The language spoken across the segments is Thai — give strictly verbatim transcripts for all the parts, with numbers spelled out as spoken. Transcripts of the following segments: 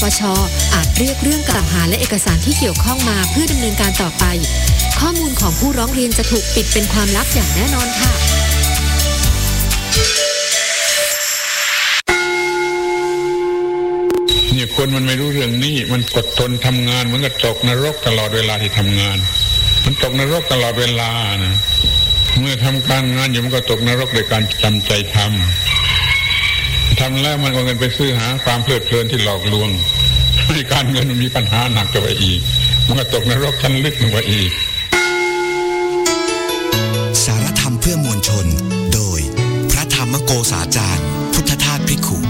ปช.อาจเรียกเรื่องกล่าวหาและเอกสารที่เกี่ยวข้องมาเพื่อดำเนินการต่อไปข้อมูลของผู้ร้องเรียนจะถูกปิดเป็นความลับอย่างแน่นอนค่ะเนี่ยคนมันไม่รู้เรื่องนี้มันกดทนทำงานเหมือนกับตกนรกตลอดเวลาที่ทำงานมันตกนรกตลอดเวลานะเมื่อทำการงานอยู่มันก็ตกนรกโดยการจำใจทำทำแล้วมันเอาเงินไปซื้อหาความเพลิดเพลินที่หลอกลวงให้การเงินมันมีปัญหาหนักกว่าไปอีกมันก็ตกนรกชั้นลึกลงไปอีกสารธรรมเพื่อมวลชนโดยพระธรรมโกษาจารย์พุทธทาสภิกขุ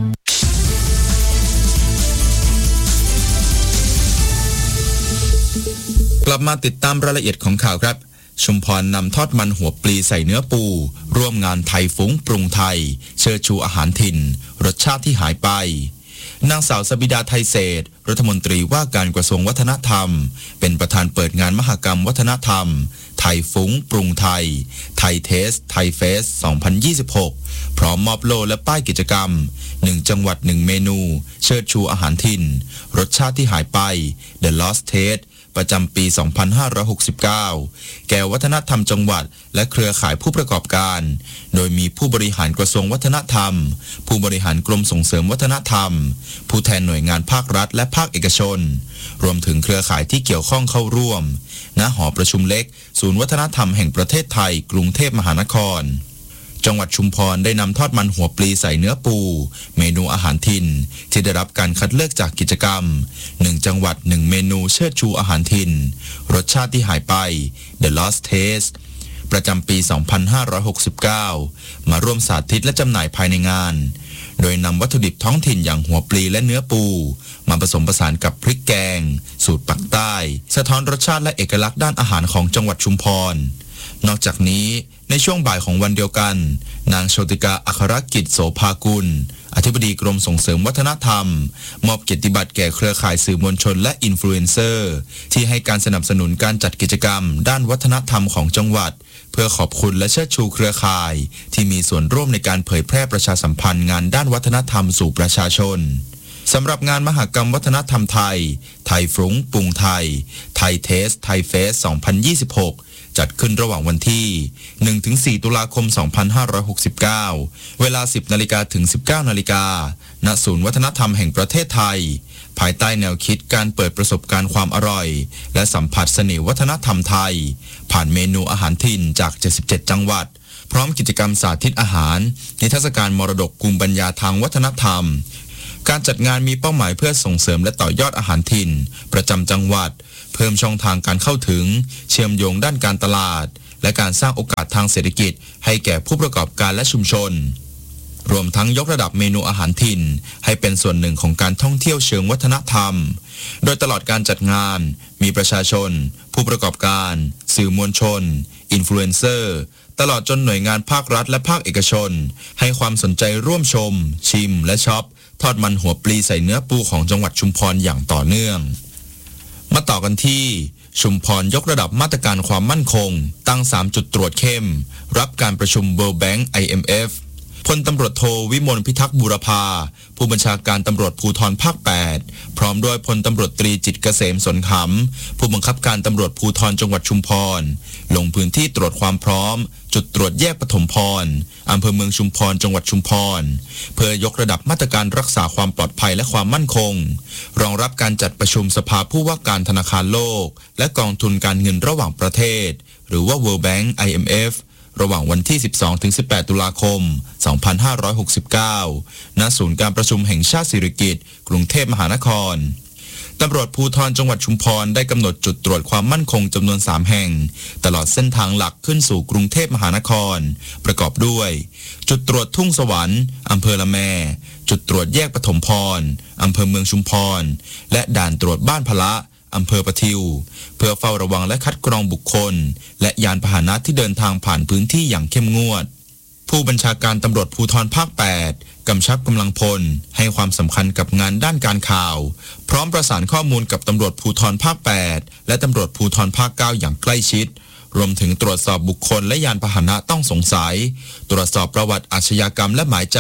กลับมาติดตามรายละเอียดของข่าวครับชุมพรนำทอดมันหัวปลีใส่เนื้อปูร่วมงานไทยฟุ้งปรุงไทยเชิดชูอาหารถิ่นรสชาติที่หายไปนางสาวสบิดาไทยเศรษฐ์รัฐมนตรีว่าการกระทรวงวัฒนธรรมเป็นประธานเปิดงานมหกรรมวัฒนธรรมไทยฟุ้งปรุงไทยไทยเทสไทยเฟสสองพันยี่สิบหกพร้อมมอบโล่และป้ายกิจกรรมหนึ่งจังหวัดหนึ่งเมนูเชิดชูอาหารถิ่นรสชาติที่หายไป The Lost Tasteประจำปี สองพันห้าร้อยหกสิบเก้า แก่วัฒนธรรมจังหวัดและเครือข่ายผู้ประกอบการโดยมีผู้บริหารกระทรวงวัฒนธรรมผู้บริหารกรมส่งเสริมวัฒนธรรมผู้แทนหน่วยงานภาครัฐและภาคเอกชนรวมถึงเครือข่ายที่เกี่ยวข้องเข้าร่วมณหอประชุมเล็กศูนย์วัฒนธรรมแห่งประเทศไทยกรุงเทพมหานครจังหวัดชุมพรได้นำทอดมันหัวปลีใส่เนื้อปูเมนูอาหารถิ่นที่ได้รับการคัดเลือกจากกิจกรรมหนึ่งจังหวัดหนึ่งเมนูเชิดชูอาหารถิ่นรสชาติที่หายไป The Lost Taste ประจำปี สองพันห้าร้อยหกสิบเก้า มาร่วมสาธิตและจำหน่ายภายในงานโดยนำวัตถุดิบท้องถิ่นอย่างหัวปลีและเนื้อปูมาผสมผสานกับพริกแกงสูตรปักใต้สะท้อนรสชาติและเอกลักษณ์ด้านอาหารของจังหวัดชุมพรนอกจากนี้ในช่วงบ่ายของวันเดียวกันนางโชติกาอัครกิจโสภากุลอธิบดีกรมส่งเสริมวัฒนธรรมมอบเกียรติบัตรแก่เครือข่ายสื่อมวลชนและอินฟลูเอนเซอร์ที่ให้การสนับสนุนการจัดกิจกรรมด้านวัฒนธรรมของจังหวัดเพื่อขอบคุณและเชิดชูเครือข่ายที่มีส่วนร่วมในการเผยแพร่ประชาสัมพันธ์งานด้านวัฒนธรรมสู่ประชาชนสำหรับงานมหกรรมวัฒนธรรมไทยไทยฟรุ้งปรุงไทยไทยเทสไทยเฟสสองพันยี่สิบหกจัดขึ้นระหว่างวันที่ หนึ่งถึงสี่ ตุลาคม สองพันห้าร้อยหกสิบเก้า เวลา สิบ นาฬิกาถึง สิบเก้า นาฬิกาณศูนย์วัฒนธรรมแห่งประเทศไทยภายใต้แนวคิดการเปิดประสบการณ์ความอร่อยและสัมผัสเสน่ห์วัฒนธรรมไทยผ่านเมนูอาหารถิ่นจากเจ็ดสิบเจ็ดจังหวัดพร้อมกิจกรรมสาธิตอาหารนิทรรศการมรดกภูมิปัญญาทางวัฒนธรรมการจัดงานมีเป้าหมายเพื่อส่งเสริมและต่อยอดอาหารถิ่นประจำจังหวัดเพิ่มช่องทางการเข้าถึงเชื่อมโยงด้านการตลาดและการสร้างโอกาสทางเศรษฐกิจให้แก่ผู้ประกอบการและชุมชนรวมทั้งยกระดับเมนูอาหารถิ่นให้เป็นส่วนหนึ่งของการท่องเที่ยวเชิงวัฒนธรรมโดยตลอดการจัดงานมีประชาชนผู้ประกอบการสื่อมวลชนอินฟลูเอนเซอร์ตลอดจนหน่วยงานภาครัฐและภาคเอกชนให้ความสนใจร่วมชมชิมและช็อปทอดมันหัวปลีใส่เนื้อปูของจังหวัดชุมพรอย่างต่อเนื่องมาต่อกันที่ชุมพรยกระดับมาตรการความมั่นคงตั้งสามจุดตรวจเข้มรับการประชุม World Bank ไอ เอ็ม เอฟ พลตำรวจโทวิมลพิทักษ์บูรพาผู้บัญชาการตำรวจภูธรภาคแปดพร้อมด้วยพลตำรวจตรีจิตรเกษมสนขำผู้บังคับการตำรวจภูธรจังหวัดชุมพรลงพื้นที่ตรวจความพร้อมจุดตรวจแยกปฐมพรอำเภอเมืองชุมพรจังหวัดชุมพรเพื่อยกระดับมาตรการรักษาความปลอดภัยและความมั่นคงรองรับการจัดประชุมสภาผู้ว่าการธนาคารโลกและกองทุนการเงินระหว่างประเทศหรือว่า World Bank ไอ เอ็ม เอฟ ระหว่างวันที่ สิบสองถึงสิบแปด ตุลาคม สองพันห้าร้อยหกสิบเก้า ณ ศูนย์การประชุมแห่งชาติสิริกิติ์กรุงเทพมหานครตำรวจภูธรจังหวัดชุมพรได้กำหนดจุดตรวจความมั่นคงจำนวนสามแห่งตลอดเส้นทางหลักขึ้นสู่กรุงเทพมหานครประกอบด้วยจุดตรวจทุ่งสวรรค์อำเภอละแมจุดตรวจแยกปฐมพรอำเภอเมืองชุมพรและด่านตรวจบ้านพละอำเภอประทิวเพื่อเฝ้าระวังและคัดกรองบุคคลและยานพาหนะที่เดินทางผ่านพื้นที่อย่างเข้มงวดผู้บัญชาการตำรวจภูธรภาคแปดกำชับกำลังพลให้ความสำคัญกับงานด้านการข่าวพร้อมประสานข้อมูลกับตำรวจภูธรภาคแปดและตำรวจภูธรภาคเก้าอย่างใกล้ชิดรวมถึงตรวจสอบบุคคลและยานพาหนะต้องสงสัยตรวจสอบประวัติอาชญากรรมและหมายจับ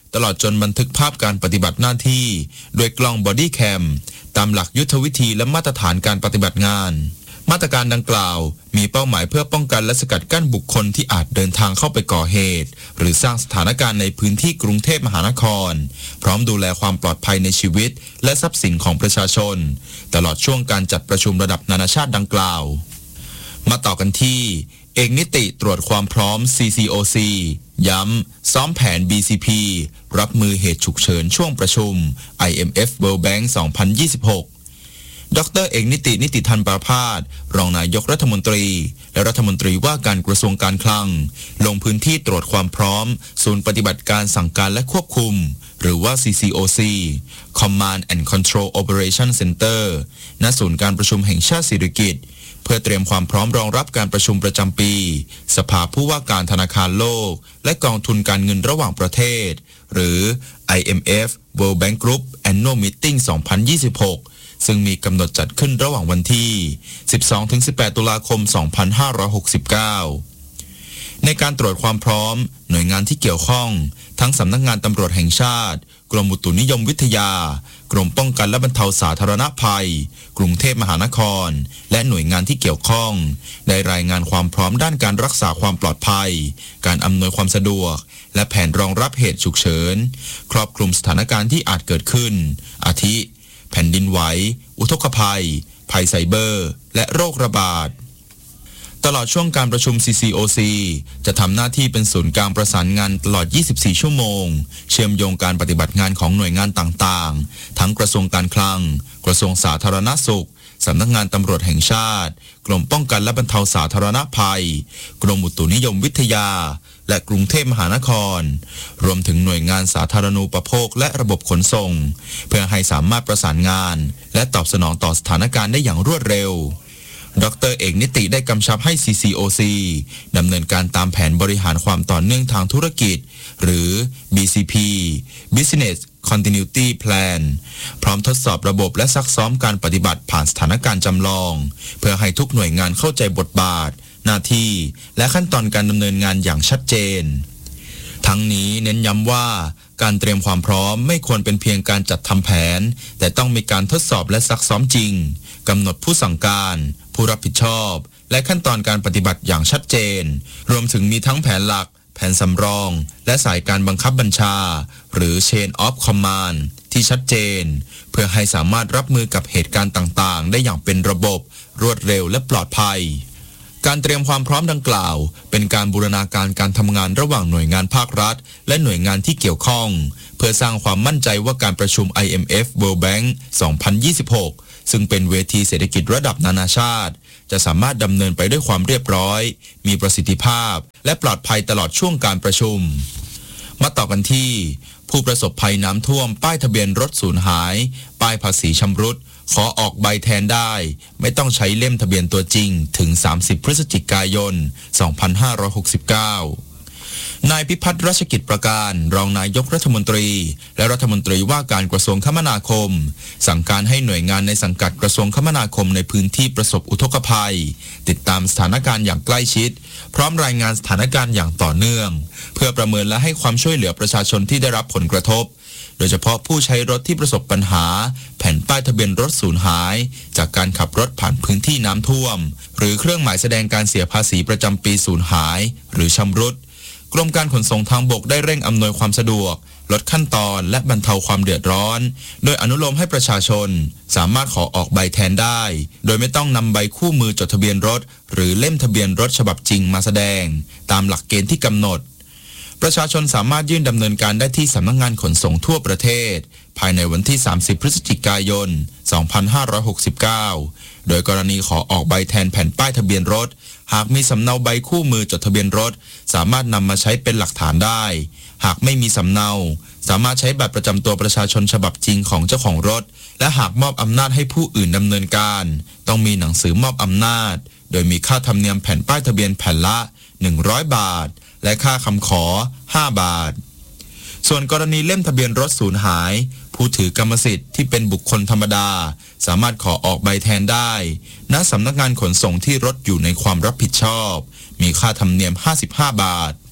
ตลอดจนบันทึกภาพการปฏิบัติหน้าที่ด้วยกล้องบอดี้แคมตามหลักยุทธวิธีและมาตรฐานการปฏิบัติงานมาตรการดังกล่าวมีเป้าหมายเพื่อป้องกันและสกัดกั้นบุคคลที่อาจเดินทางเข้าไปก่อเหตุหรือสร้างสถานการณ์ในพื้นที่กรุงเทพมหานครพร้อมดูแลความปลอดภัยในชีวิตและทรัพย์สินของประชาชนตลอดช่วงการจัดประชุมระดับนานาชาติดังกล่าวมาต่อกันที่เอกนิติตรวจความพร้อม ซี ซี โอ ซี ย้ำซ้อมแผน บี ซี พี รับมือเหตุฉุกเฉินช่วงประชุม ไอ เอ็ม เอฟ World Bank สองพันยี่สิบหกดร.เอกนิตินิติธันประภาสรองนายกรัฐมนตรีและรัฐมนตรีว่าการกระทรวงการคลังลงพื้นที่ตรวจความพร้อมศูนย์ปฏิบัติการสั่งการและควบคุมหรือว่า ซี ซี โอ ซี Command and Control Operation Center ณศูนย์การประชุมแห่งชาติสิริกิติ์เพื่อเตรียมความพร้อมรองรับการประชุมประจำปีสภาผู้ว่าการธนาคารโลกและกองทุนการเงินระหว่างประเทศหรือ ไอ เอ็ม เอฟ World Bank Group Annual Meeting สองพันยี่สิบหกซึ่งมีกำหนดจัดขึ้นระหว่างวันที่ สิบสองถึงสิบแปด ตุลาคม สองพันห้าร้อยหกสิบเก้า ในการตรวจความพร้อมหน่วยงานที่เกี่ยวข้องทั้งสำนักงานตำรวจแห่งชาติกรมอุตุนิยมวิทยากรมป้องกันและบรรเทาสาธารณภัยกรุงเทพมหานครและหน่วยงานที่เกี่ยวข้องได้รายงานความพร้อมด้านการรักษาความปลอดภัยการอำนวยความสะดวกและแผนรองรับเหตุฉุกเฉินครอบคลุมสถานการณ์ที่อาจเกิดขึ้นอาทิแผ่นดินไหวอุทกภัยภัยไซเบอร์และโรคระบาดตลอดช่วงการประชุม ซี ซี โอ ซี จะทำหน้าที่เป็นศูนย์กลางประสานงานตลอดยี่สิบสี่ชั่วโมงเชื่อมโยงการปฏิบัติงานของหน่วยงานต่างๆทั้งกระทรวงการคลังกระทรวงสาธารณสุขสำนักงานตำรวจแห่งชาติกรมป้องกันและบรรเทาสาธารณภัยกรมอุตุนิยมวิทยาและกรุงเทพมหานครรวมถึงหน่วยงานสาธารณูปโภคและระบบขนส่งเพื่อให้สามารถประสานงานและตอบสนองต่อสถานการณ์ได้อย่างรวดเร็วดร.เอกนิติได้กำชับให้ ซี ซี โอ ซี ดำเนินการตามแผนบริหารความต่อเนื่องทางธุรกิจหรือ บี ซี พี Business Continuity Plan พร้อมทดสอบระบบและซักซ้อมการปฏิบัติผ่านสถานการณ์จำลองเพื่อให้ทุกหน่วยงานเข้าใจบทบาทหน้าที่และขั้นตอนการดำเนินงานอย่างชัดเจนทั้งนี้เน้นย้ำว่าการเตรียมความพร้อมไม่ควรเป็นเพียงการจัดทำแผนแต่ต้องมีการทดสอบและซักซ้อมจริงกำหนดผู้สั่งการผู้รับผิดชอบและขั้นตอนการปฏิบัติอย่างชัดเจนรวมถึงมีทั้งแผนหลักแผนสำรองและสายการบังคับบัญชาหรือ Chain of Command ที่ชัดเจนเพื่อให้สามารถรับมือกับเหตุการณ์ต่างๆได้อย่างเป็นระบบรวดเร็วและปลอดภัยการเตรียมความพร้อมดังกล่าวเป็นการบูรณาการการทำงานระหว่างหน่วยงานภาครัฐและหน่วยงานที่เกี่ยวข้องเพื่อสร้างความมั่นใจว่าการประชุม ไอ เอ็ม เอฟ World Bank สองพันยี่สิบหกซึ่งเป็นเวทีเศรษฐกิจระดับนานาชาติจะสามารถดำเนินไปด้วยความเรียบร้อยมีประสิทธิภาพและปลอดภัยตลอดช่วงการประชุมมาต่อกันที่ผู้ประสบภัยน้ำท่วมป้ายทะเบียนรถสูญหายป้ายภาษีชำรุดขอออกใบแทนได้ไม่ต้องใช้เล่มทะเบียนตัวจริงถึงสามสิบพฤศจิกายนสองพันห้าร้อยหกสิบเก้านายพิพัฒน์รัชกิจประการรองนายกรัฐมนตรีและรัฐมนตรีว่าการกระทรวงคมนาคมสั่งการให้หน่วยงานในสังกัดกระทรวงคมนาคมในพื้นที่ประสบอุทกภัยติดตามสถานการณ์อย่างใกล้ชิดพร้อมรายงานสถานการณ์อย่างต่อเนื่องเพื่อประเมินและให้ความช่วยเหลือประชาชนที่ได้รับผลกระทบโดยเฉพาะผู้ใช้รถที่ประสบปัญหาแผ่นป้ายทะเบียนรถสูญหายจากการขับรถผ่านพื้นที่น้ำท่วมหรือเครื่องหมายแสดงการเสียภาษีประจำปีสูญหายหรือชำรุดกรมการขนส่งทางบกได้เร่งอำนวยความสะดวกลดขั้นตอนและบรรเทาความเดือดร้อนโดยอนุโลมให้ประชาชนสามารถขอออกใบแทนได้โดยไม่ต้องนำใบคู่มือจดทะเบียนรถหรือเล่มทะเบียนรถฉบับจริงมาแสดงตามหลักเกณฑ์ที่กำหนดประชาชนสามารถยื่นดำเนินการได้ที่สำนักงานขนส่งทั่วประเทศภายในวันที่สามสิบพฤศจิกายนสองพันห้าร้อยหกสิบเก้าโดยกรณีขอออกใบแทนแผ่นป้ายทะเบียนรถหากมีสำเนาใบคู่มือจดทะเบียนรถสามารถนำมาใช้เป็นหลักฐานได้หากไม่มีสำเนาสามารถใช้บัตรประจำตัวประชาชนฉบับจริงของเจ้าของรถและหากมอบอำนาจให้ผู้อื่นดำเนินการต้องมีหนังสือมอบอำนาจโดยมีค่าธรรมเนียมแผ่นป้ายทะเบียนแผ่นละหนึ่งร้อยบาทและค่าคำขอห้าบาทส่วนกรณีเล่มทะเบียนรถสูญหายผู้ถือกรรมสิทธิ์ที่เป็นบุคคลธรรมดาสามารถขอออกใบแทนได้ณสำนักงานขนส่งที่รถอยู่ในความรับผิดชอบมีค่าธรรมเนียมห้าสิบห้าบาท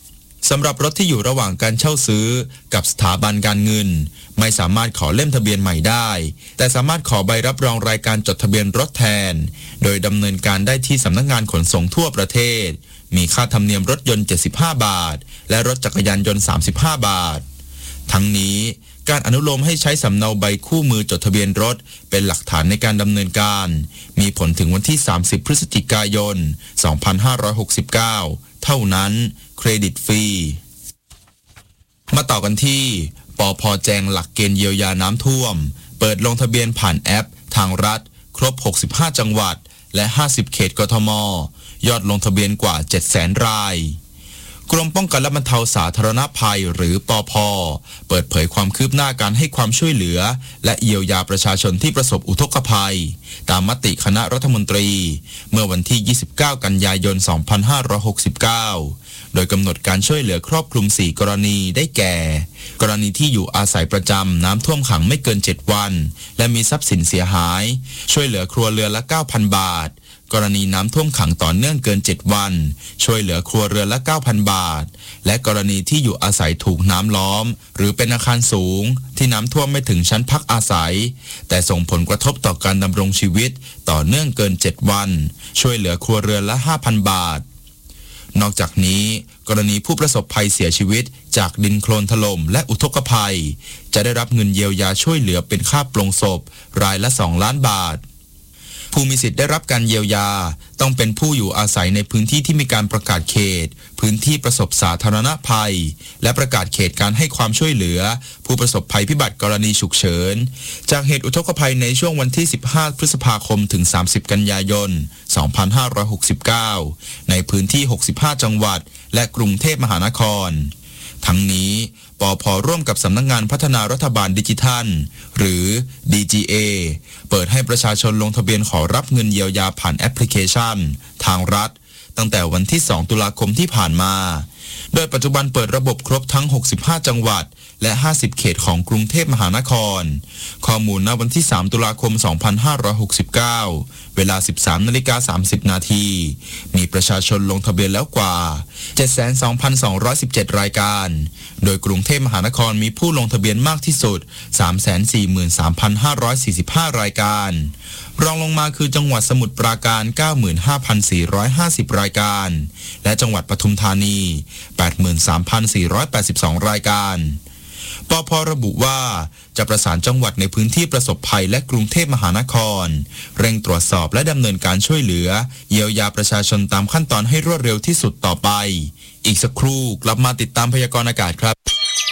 สำหรับรถที่อยู่ระหว่างการเช่าซื้อกับสถาบันการเงินไม่สามารถขอเล่มทะเบียนใหม่ได้แต่สามารถขอใบรับรองรายการจดทะเบียนรถแทนโดยดำเนินการได้ที่สำนักงานขนส่งทั่วประเทศมีค่าธรรมเนียมรถยนต์เจ็ดสิบห้าบาทและรถจักรยานยนต์สามสิบห้าบาททั้งนี้การอนุโลมให้ใช้สำเนาใบคู่มือจดทะเบียนรถเป็นหลักฐานในการดำเนินการมีผลถึงวันที่สามสิบพฤศจิกายนสองพันห้าร้อยหกสิบเก้าเท่านั้นเครดิตฟรีมาต่อกันที่ปภ.แจงหลักเกณฑ์เยียวยาน้ำท่วมเปิดลงทะเบียนผ่านแอปทางรัฐครบหกสิบห้าจังหวัดและห้าสิบเขตกทมยอดลงทะเบียนกว่า เจ็ดแสน รายกรมป้องกันและบรรเทาสาธารณภัยหรือปภ.เปิดเผยความคืบหน้าการให้ความช่วยเหลือและเยียวยาประชาชนที่ประสบอุทกภัยตามมติคณะรัฐมนตรีเมื่อวันที่ยี่สิบเก้ากันยายนสองพันห้าร้อยหกสิบเก้าโดยกำหนดการช่วยเหลือครอบคลุมสี่กรณีได้แก่กรณีที่อยู่อาศัยประจำน้ำท่วมขังไม่เกินเจ็ดวันและมีทรัพย์สินเสียหายช่วยเหลือครัวเรือนละ เก้าพัน บาทกรณีน้ำท่วมขังต่อเนื่องเกินเจ็ดวันช่วยเหลือครัวเรือนละ เก้าพัน บาทและกรณีที่อยู่อาศัยถูกน้ำล้อมหรือเป็นอาคารสูงที่น้ำท่วมไม่ถึงชั้นพักอาศัยแต่ส่งผลกระทบต่อการดำรงชีวิตต่อเนื่องเกินเจ็ดวันช่วยเหลือครัวเรือนละ ห้าพัน บาทนอกจากนี้กรณีผู้ประสบภัยเสียชีวิตจากดินโคลนถล่มและอุทกภัยจะได้รับเงินเยียวยาช่วยเหลือเป็นค่าปลงศพรายละสองล้านบาทผู้มีสิทธิ์ได้รับการเยียวยาต้องเป็นผู้อยู่อาศัยในพื้นที่ที่มีการประกาศเขตพื้นที่ประสบสาธารณภัยและประกาศเขตการให้ความช่วยเหลือผู้ประสบภัยพิบัติกรณีฉุกเฉินจากเหตุอุทกภัยในช่วงวันที่สิบห้าพฤษภาคมถึงสามสิบกันยายนสองพันห้าร้อยหกสิบเก้าในพื้นที่หกสิบห้าจังหวัดและกรุงเทพมหานครทั้งนี้ปภ.ร่วมกับสำนักงานพัฒนารัฐบาลดิจิทัลหรือ ดี จี เอ เปิดให้ประชาชนลงทะเบียนขอรับเงินเยียวยาผ่านแอปพลิเคชันทางรัฐตั้งแต่วันที่สองตุลาคมที่ผ่านมาโดยปัจจุบันเปิดระบบครบทั้งหกสิบห้าจังหวัดและห้าสิบเขตของกรุงเทพมหานครข้อมูลณวันที่สามตุลาคมสองพันห้าร้อยหกสิบเก้าเวลา สิบสามนาฬิกาสามสิบนาทีมีประชาชนลงทะเบียนแล้วกว่า เจ็ดแสนสองพันสองร้อยสิบเจ็ด รายการโดยกรุงเทพมหานครมีผู้ลงทะเบียนมากที่สุด สามแสนสี่หมื่นสามพันห้าร้อยสี่สิบห้า รายการรองลงมาคือจังหวัดสมุทรปราการ เก้าหมื่นห้าพันสี่ร้อยห้าสิบ รายการและจังหวัดปทุมธานี แปดหมื่นสามพันสี่ร้อยแปดสิบสอง รายการปภ.ระบุว่าจะประสานจังหวัดในพื้นที่ประสบภัยและกรุงเทพมหานครเร่งตรวจสอบและดำเนินการช่วยเหลือเยียวยาประชาชนตามขั้นตอนให้รวดเร็วที่สุดต่อไปอีกสักครู่กลับมาติดตามพยากรณ์อากาศครับ